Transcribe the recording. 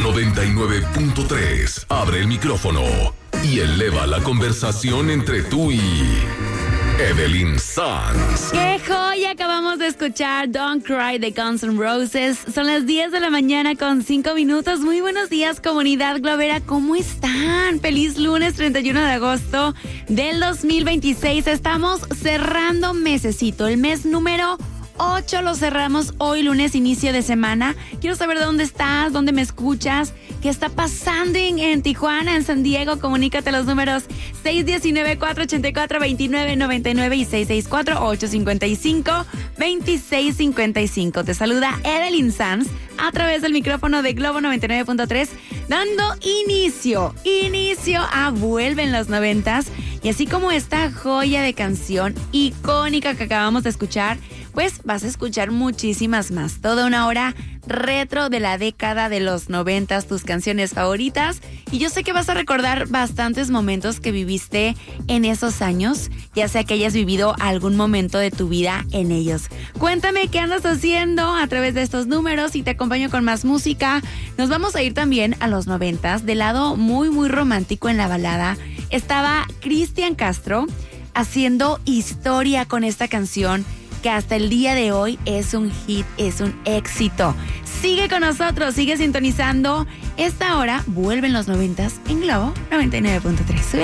99.3. Abre el micrófono y eleva la conversación entre tú y Evelyn Sanz. ¡Qué joya! Acabamos de escuchar Don't Cry de Guns N' Roses. Son las 10 de la mañana con 5 minutos. Muy buenos días, comunidad globera. ¿Cómo están? Feliz lunes 31 de agosto del 2026. Estamos cerrando mesecito, el mes número 8 lo cerramos hoy, lunes, inicio de semana. Quiero saber de dónde estás, dónde me escuchas, qué está pasando en Tijuana, en San Diego. Comunícate los números 619-484-2999 y 664-855-2655. Te saluda Evelyn Sanz a través del micrófono de Globo 99.3, dando inicio a Vuelven los 90s. Y así como esta joya de canción icónica que acabamos de escuchar, pues vas a escuchar muchísimas más. Toda una hora retro de la década de los 90s, tus canciones favoritas. Y yo sé que vas a recordar bastantes momentos que viviste en esos años, ya sea que hayas vivido algún momento de tu vida en ellos. Cuéntame qué andas haciendo a través de estos números y te acompaño con más música. Nos vamos a ir también a los 90s, del lado muy, muy romántico en la balada. Estaba Cristian Castro haciendo historia con esta canción que hasta el día de hoy es un hit, es un éxito. Sigue con nosotros, sigue sintonizando. Esta hora Vuelven los 90s en Globo 99.3.